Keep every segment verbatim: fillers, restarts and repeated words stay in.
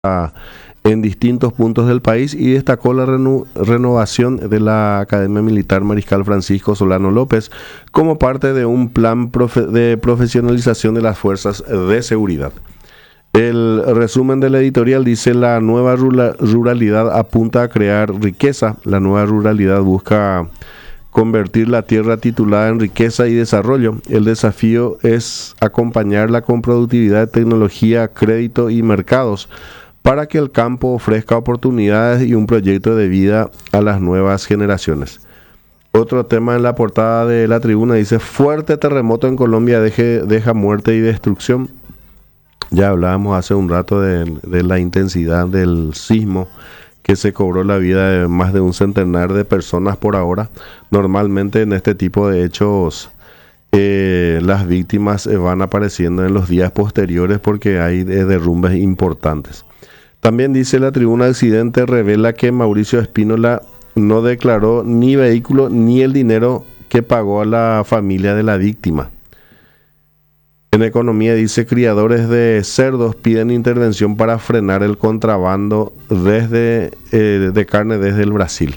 en distintos puntos del país y destacó la reno- renovación de la Academia Militar Mariscal Francisco Solano López como parte de un plan profe- de profesionalización de las fuerzas de seguridad. El resumen de la editorial dice: la nueva rula- ruralidad apunta a crear riqueza. La nueva ruralidad busca convertir la tierra titulada en riqueza y desarrollo. El desafío es acompañarla con productividad, tecnología, crédito y mercados para que el campo ofrezca oportunidades y un proyecto de vida a las nuevas generaciones. Otro tema en la portada de la tribuna dice: fuerte terremoto en Colombia deje, deja muerte y destrucción. Ya hablábamos hace un rato de, de la intensidad del sismo que se cobró la vida de más de un centenar de personas por ahora. Normalmente en este tipo de hechos eh, las víctimas eh, van apareciendo en los días posteriores porque hay eh, derrumbes importantes. También dice la tribuna: accidente revela que Mauricio Espínola no declaró ni vehículo ni el dinero que pagó a la familia de la víctima. En economía dice: criadores de cerdos piden intervención para frenar el contrabando desde, eh, de carne desde el Brasil.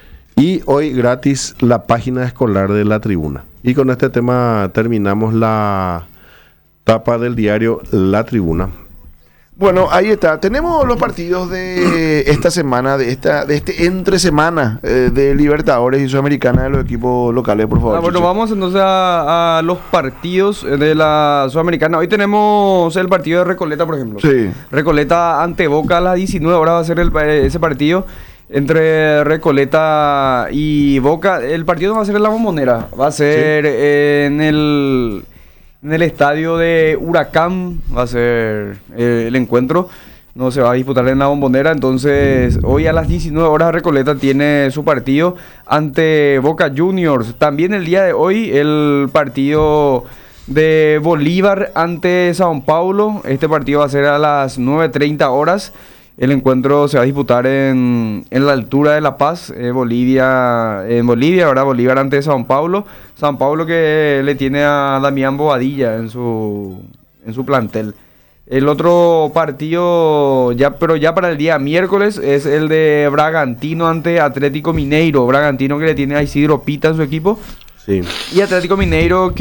Y hoy gratis la página escolar de la tribuna. Y con este tema terminamos la tapa del diario La Tribuna. Bueno, ahí está. Tenemos los partidos de esta semana, de esta, de este entre semana eh, de Libertadores y Sudamericana de los equipos locales, por favor. Ah, bueno, Chicho. vamos entonces a, a los partidos de la Sudamericana. Hoy tenemos el partido de Recoleta, por ejemplo. Sí. Recoleta ante Boca a las diecinueve horas va a ser el, ese partido entre Recoleta y Boca. El partido no va a ser en la Bombonera, va a ser sí. en el... En el estadio de Huracán va a ser eh, el encuentro. No se va a disputar en la Bombonera. Entonces, hoy a las diecinueve horas Recoleta tiene su partido ante Boca Juniors. También el día de hoy el partido de Bolívar ante Sao Paulo. Este partido va a ser a las nueve treinta horas. El encuentro se va a disputar en, en la altura de La Paz, eh, Bolivia, en Bolivia, ¿verdad? Bolívar ante Sao Paulo. Sao Paulo que le tiene a Damián Bobadilla en su, en su plantel. El otro partido, ya, pero ya para el día miércoles, es el de Bragantino ante Atlético Mineiro. Bragantino que le tiene a Isidro Pita en su equipo. Sí. Y Atlético Mineiro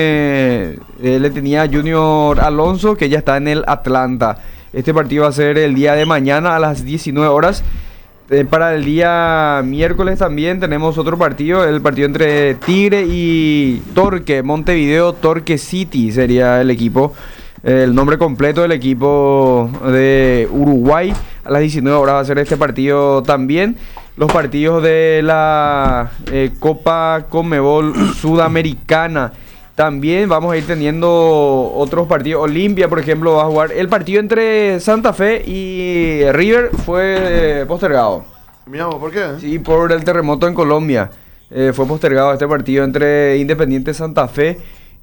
que eh, le tenía a Junior Alonso, que ya está en el Atlanta. Este partido va a ser el día de mañana a las diecinueve horas. Eh, para el día miércoles también tenemos otro partido, el partido entre Tigre y Torque, Montevideo Torque City sería el equipo, eh, el nombre completo del equipo de Uruguay. A las diecinueve horas va a ser este partido también. Los partidos de la eh, Copa Conmebol Sudamericana. También vamos a ir teniendo otros partidos. Olimpia, por ejemplo, va a jugar. El partido entre Santa Fe y River fue postergado. Miramos, ¿por qué? Sí, por el terremoto en Colombia. Eh, fue postergado este partido entre Independiente Santa Fe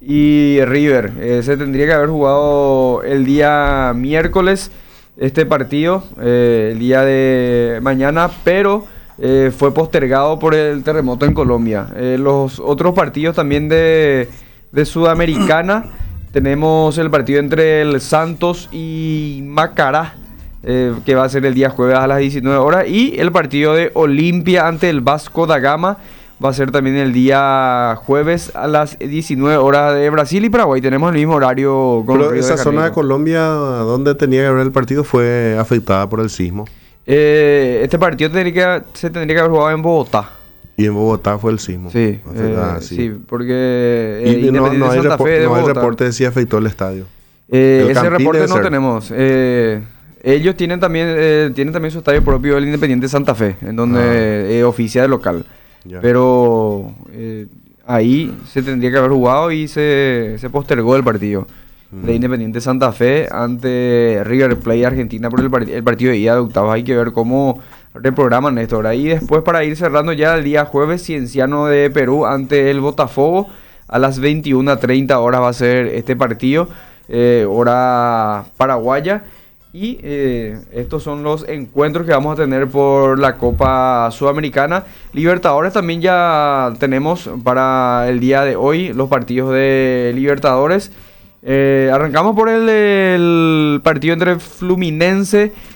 y River. Eh, se tendría que haber jugado el día miércoles este partido, eh, el día de mañana, pero eh, fue postergado por el terremoto en Colombia. Eh, los otros partidos también de... de Sudamericana, tenemos el partido entre el Santos y Macará, eh, que va a ser el día jueves a las diecinueve horas, y el partido de Olimpia ante el Vasco da Gama va a ser también el día jueves a las diecinueve horas de Brasil y Paraguay. Tenemos el mismo horario con Pero Río esa de zona de Janeiro. Colombia donde tenía que haber el partido fue afectada por el sismo. Eh, este partido tendría que, se tendría que haber jugado en Bogotá. Y en Bogotá fue el sismo. Sí, Eh, ah, eh, sí. sí, porque eh, Y no, Independiente no hay, Santa repo- Fe de no hay Bogotá. reporte de si afectó el estadio. Eh, El ese Campín reporte debe no ser. tenemos. Eh, ellos tienen también eh, tienen también su estadio propio, el Independiente Santa Fe, en donde Ah. eh, oficia de local. Ya. Pero eh, ahí se tendría que haber jugado y se, se postergó el partido Mm. de Independiente Santa Fe ante River Plate Argentina por el, part- el partido de ida de octavos. Hay que ver cómo reprograman esto ahora. Y después, para ir cerrando ya el día jueves, Cienciano de Perú ante el Botafogo. A las veintiuna treinta horas va a ser este partido, eh, hora paraguaya. Y eh, estos son los encuentros que vamos a tener por la Copa Sudamericana. Libertadores también ya tenemos para el día de hoy los partidos de Libertadores. Eh, arrancamos por el, el partido entre Fluminense